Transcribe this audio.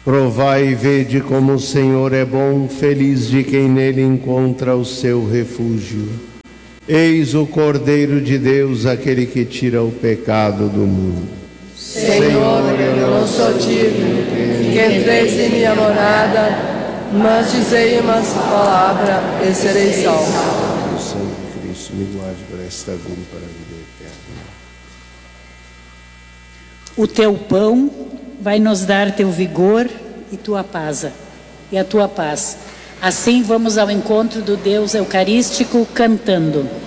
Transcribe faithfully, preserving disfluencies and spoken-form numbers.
Provai e vede como o Senhor é bom, feliz de quem nele encontra o seu refúgio. Eis o Cordeiro de Deus, aquele que tira o pecado do mundo. Senhor, eu não sou digno que entreis em minha morada, mas dizei uma palavra e serei salvo. O sangue de Cristo me guarde para esta vida e para a vida eterna. O teu pão vai nos dar teu vigor e tua paz, e a tua paz. Assim vamos ao encontro do Deus Eucarístico cantando.